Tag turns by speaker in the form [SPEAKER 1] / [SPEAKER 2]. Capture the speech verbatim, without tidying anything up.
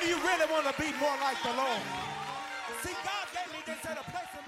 [SPEAKER 1] many of you really want to be more like the Lord? See, God gave me this at a place in